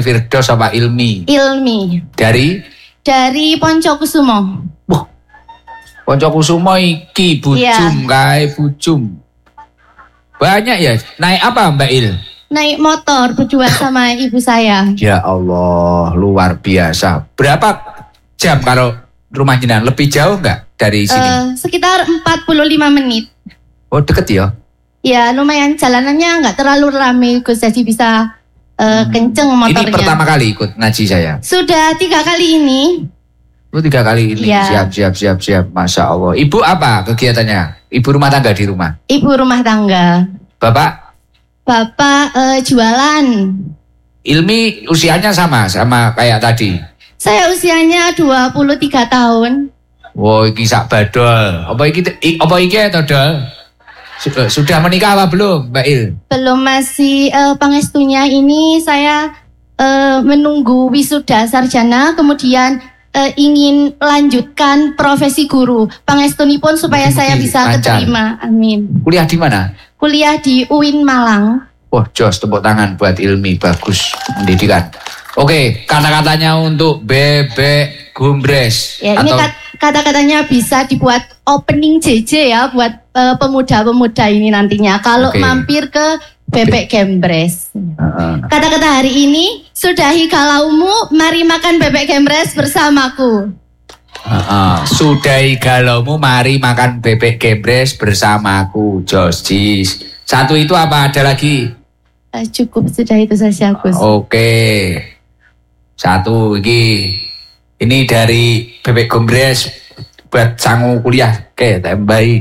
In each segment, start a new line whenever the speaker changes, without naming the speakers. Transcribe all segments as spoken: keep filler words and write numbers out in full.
Firdaus apa Ilmi?
Ilmi.
Dari?
Dari Poncokusumo.
Wah, Poncokusumo iki bujum
Iya.
kae bujum. Banyak ya. Naik apa Mbak Il?
Naik motor berdua sama ibu saya.
Ya Allah, luar biasa. Berapa jam kalau rumah jenengan? Lebih jauh nggak dari sini?
Eh, sekitar empat puluh lima menit.
Oh deket ya?
Ya lumayan, jalanannya nggak terlalu ramai Gus, jadi bisa eh, kenceng motornya.
Ini pertama kali ikut ngaji saya?
Sudah tiga kali ini.
Oh tiga kali ini,
Ya.
siap siap siap siap. Masya Allah. Ibu apa kegiatannya? Ibu rumah tangga di rumah?
Ibu rumah tangga.
Bapak?
Bapak eh, jualan.
Ilmi usianya sama sama kayak tadi.
Saya usianya dua puluh tiga tahun.
Wow, iki sak badol. Apa iki i- apa iki ya Todol? Sudah, sudah menikah apa belum, Mbak Il?
Belum, masih eh, pangestunya ini saya eh, menunggu wisuda sarjana, kemudian eh, ingin lanjutkan profesi guru. Pangestunipun supaya
Mungkin
saya
mungkin
bisa
lancar.
keterima. Amin.
Kuliah di mana?
Kuliah di U I N Malang.
Wah, jos tepuk tangan buat Ilmi, bagus pendidikan. Oke, kata-katanya untuk Bebek Gumbres.
Ya, ini
atau
kat- kata-katanya bisa dibuat opening J J ya buat eh, pemuda-pemuda ini nantinya. Kalau
Oke.
mampir ke Bebek Gembres.
Heeh.
Kata-kata hari ini, sudahi galaumu, mari makan bebek gembres bersamaku.
Heeh. Sudahi galaumu, mari makan bebek gembres bersamaku, Jos Jis. Satu itu apa? Ada lagi?
Eh, cukup, sudah itu saja Gus.
Oke. Satu iki. Ini dari bebek gembres buat sangu kuliah. Oke, tambahi.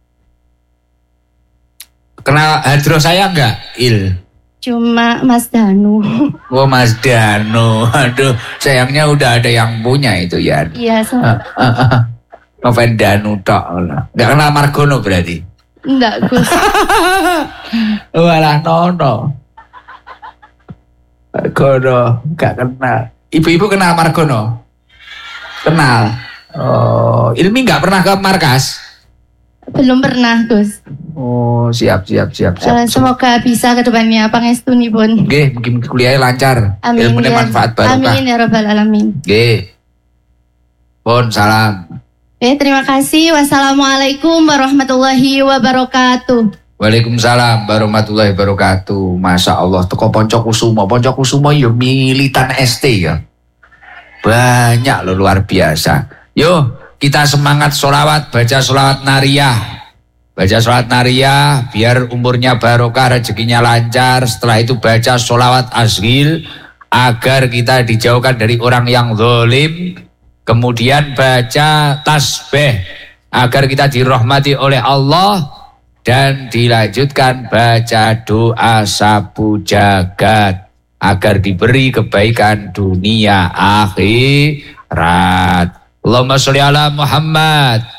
Kenal hadro saya enggak, Il?
Cuma Mas Danu.
Oh Mas Dano, aduh sayangnya udah ada yang punya itu ya.
Iya, so-
Noven Danu tok. Enggak kenal Margono berarti?
enggak Gus.
Walah Nono. Margono, enggak kenal. Ibu-ibu kenal Margono? Kenal. Oh, Ilmi enggak pernah ke markas?
Belum pernah Gus.
Oh, siap siap siap siap.
Eh, semoga bisa ke depannya pangestunipun.
Oke, mungkin kuliahnya lancar.
Amin.
Ilmunya
ya.
manfaat barokah.
Amin ya rabbal alamin.
Oke. Pun salam.
Oke, terima kasih. Wassalamualaikum warahmatullahi wabarakatuh.
Waalaikumsalam warahmatullahi wabarakatuh. Masya Allah, teko Poncokusumo. Poncokusumo ya militan S T ya. Banyak loh, luar biasa. Yo, kita semangat sholawat, baca sholawat nariyah. Baca sholawat nariyah, biar umurnya barokah, rezekinya lancar. Setelah itu baca sholawat asghil, agar kita dijauhkan dari orang yang zalim. Kemudian baca tasbih, agar kita dirahmati oleh Allah. Dan dilanjutkan baca doa sapu jagat agar diberi kebaikan dunia akhirat. Allahumma sholli ala Muhammad